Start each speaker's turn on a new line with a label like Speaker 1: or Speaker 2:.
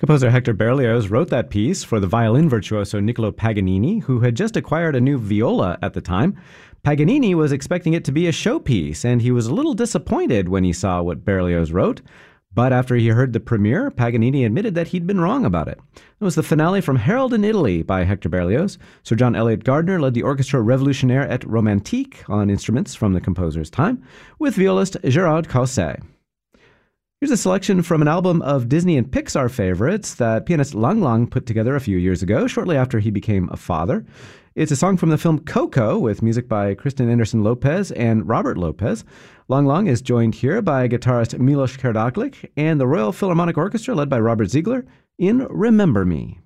Speaker 1: Composer Hector Berlioz wrote that piece for the violin virtuoso Niccolo Paganini, who had just acquired a new viola at the time. Paganini was expecting it to be a showpiece, and he was a little disappointed when he saw what Berlioz wrote. But after he heard the premiere, Paganini admitted that he'd been wrong about it. It was the finale from Harold in Italy by Hector Berlioz. Sir John Eliot Gardiner led the Orchestra Revolutionnaire et Romantique on instruments from the composer's time, with violist Gérard Caussé. Here's a selection from an album of Disney and Pixar favorites that pianist Lang Lang put together a few years ago, shortly after he became a father. It's a song from the film Coco with music by Kristen Anderson Lopez and Robert Lopez. Lang Lang is joined here by guitarist Milos Karadzic and the Royal Philharmonic Orchestra led by Robert Ziegler in Remember Me.